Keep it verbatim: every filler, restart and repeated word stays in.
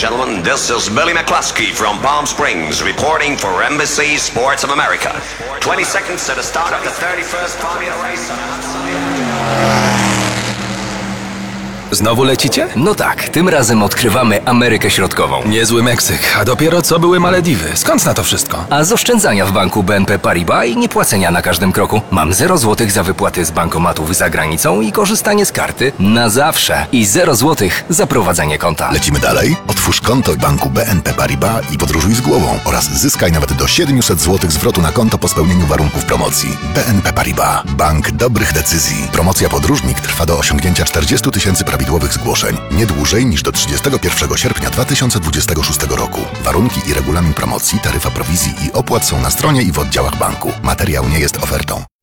gentlemen, this is Billy McCluskey from Palm Springs reporting for N B C Sports of America. twenty seconds to the start of the thirty-first Formula Race on outside. Znowu lecicie? No tak, tym razem odkrywamy Amerykę Środkową. Niezły Meksyk, a dopiero co były Malediwy. Skąd na to wszystko? A z oszczędzania w banku B N P Paribas i niepłacenia na każdym kroku mam zero złotych za wypłaty z bankomatów za granicą i korzystanie z karty na zawsze. I zero złotych za prowadzenie konta. Lecimy dalej? Otwórz konto w banku B N P Paribas i podróżuj z głową oraz zyskaj nawet do siedemset złotych zwrotu na konto po spełnieniu warunków promocji. B N P Paribas. Bank dobrych decyzji. Promocja Podróżnik trwa do osiągnięcia czterdziestu tysięcy prawidłowych zgłoszeń. Nie dłużej niż do trzydziestego pierwszego sierpnia dwa tysiące dwudziestego szóstego roku. Warunki i regulamin promocji, taryfa prowizji i opłat są na stronie i w oddziałach banku. Materiał nie jest ofertą.